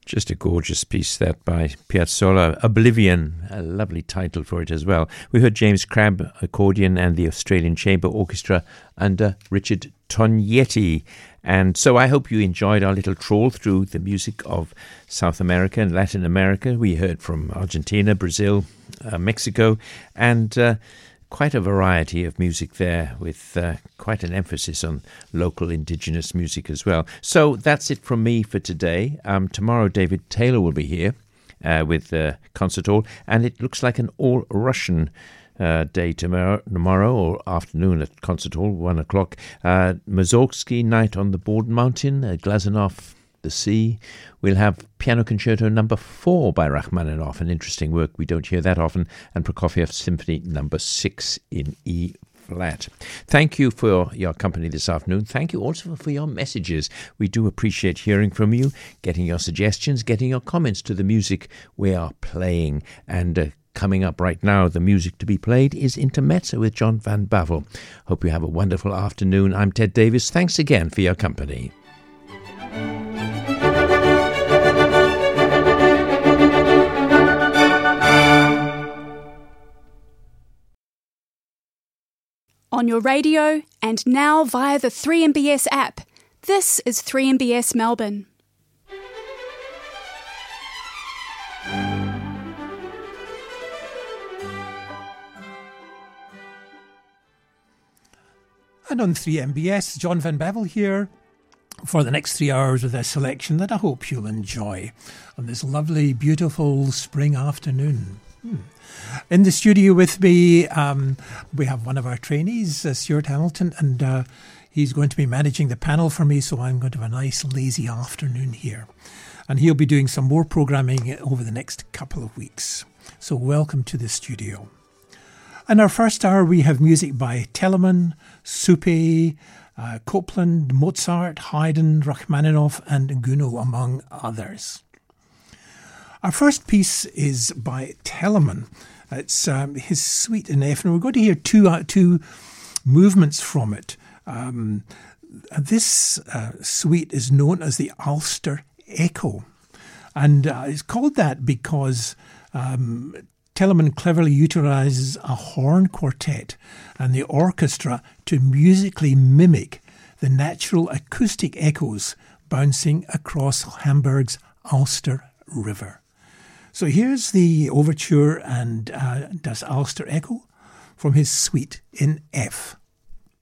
Just a gorgeous piece, that by Piazzolla, Oblivion, a lovely title for it as well. We heard James Crabb, accordion, and the Australian Chamber Orchestra under Richard Tognetti. And so I hope you enjoyed our little trawl through the music of South America and Latin America. We heard from Argentina, Brazil, Mexico, and quite a variety of music there, with quite an emphasis on local indigenous music as well. So that's it from me for today. Tomorrow David Taylor will be here with Concert Hall, and it looks like an all-Russian day tomorrow or afternoon at Concert Hall, 1 o'clock. Mussorgsky Night on the Board Mountain, Glazunov, The Sea. We'll have Piano Concerto number 4 by Rachmaninoff, an interesting work. We don't hear that often. And Prokofiev Symphony number 6 in E flat. Thank you for your company this afternoon. Thank you also for your messages. We do appreciate hearing from you, getting your suggestions, getting your comments to the music we are playing. And coming up right now, the music to be played is Intermezzo with John Van Bavel. Hope you have a wonderful afternoon. I'm Ted Davis. Thanks again for your company. On your radio and now via the 3MBS app. This is 3MBS Melbourne. And on 3MBS, John Van Bavel here for the next 3 hours with a selection that I hope you'll enjoy on this lovely, beautiful spring afternoon. In the studio with me, we have one of our trainees, Stuart Hamilton, and he's going to be managing the panel for me, so I'm going to have a nice, lazy afternoon here. And he'll be doing some more programming over the next couple of weeks. So welcome to the studio. In our first hour, we have music by Telemann, Supe, Copland, Mozart, Haydn, Rachmaninoff, and Gounod, among others. Our first piece is by Telemann. It's his suite in F, and we're going to hear two movements from it. This suite is known as the Ulster Echo, and it's called that because Telemann cleverly utilises a horn quartet and the orchestra to musically mimic the natural acoustic echoes bouncing across Hamburg's Ulster River. So here's the overture and Das Ulster Echo from his suite in F.